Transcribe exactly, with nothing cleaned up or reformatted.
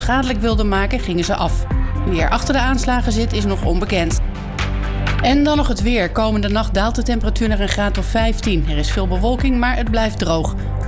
schadelijk wilden maken, gingen ze af. Wie er achter de aanslagen zit, is nog onbekend. En dan nog het weer. Komende nacht daalt de temperatuur naar een graad of vijftien. Er is veel bewolking, maar het blijft droog.